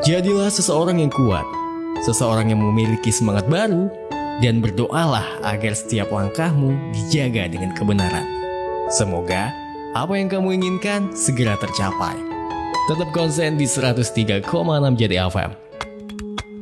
Jadilah seseorang yang kuat, seseorang yang memiliki semangat baru, dan berdoalah agar setiap langkahmu dijaga dengan kebenaran. Semoga apa yang kamu inginkan segera tercapai. Tetap konsen di 103,6 Jadi FM.